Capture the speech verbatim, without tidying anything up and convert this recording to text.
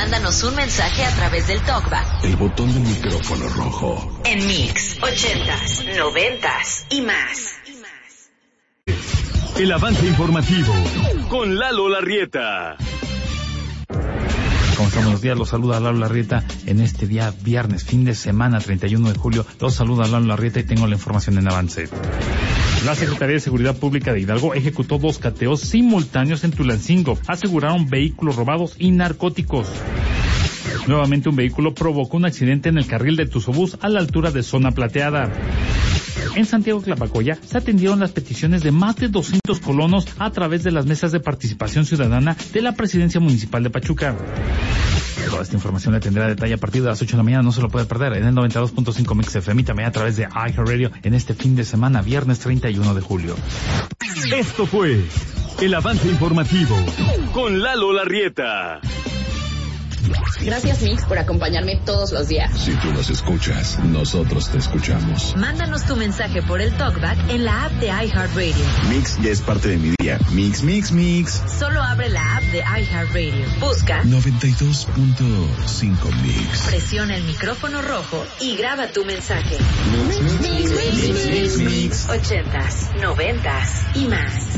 Mándanos un mensaje a través del TalkBack. El botón del micrófono rojo. En Mix, ochentas, noventas y más. El avance informativo con Lalo Larrieta. Como están los días, los saluda Lalo Larrieta en este día viernes, fin de semana, treinta y uno de julio. Los saluda Lalo Larrieta y tengo la información en avance. La Secretaría de Seguridad Pública de Hidalgo ejecutó dos cateos simultáneos en Tulancingo. Aseguraron vehículos robados y narcóticos. Nuevamente un vehículo provocó un accidente en el carril de Tuzobús a la altura de Zona Plateada. En Santiago Tlapacoya se atendieron las peticiones de más de doscientos colonos a través de las mesas de participación ciudadana de la Presidencia Municipal de Pachuca. Toda esta información la tendrá a detalle a partir de las ocho de la mañana, no se lo puede perder, en el noventa y dos punto cinco Mix F M y también a través de iHeartRadio en este fin de semana, viernes treinta y uno de julio. Esto fue el avance informativo con Lalo Larrieta. Gracias, Mix, por acompañarme todos los días. Si tú nos escuchas, nosotros te escuchamos. Mándanos tu mensaje por el TalkBack en la app de iHeartRadio. Mix ya es parte de mi día. Mix, mix, mix. Solo abre la app de iHeartRadio. Busca noventa y dos punto cinco Mix. Presiona el micrófono rojo y graba tu mensaje. Mix, mix, mix, mix, mix, mix. Ochentas, noventas y más.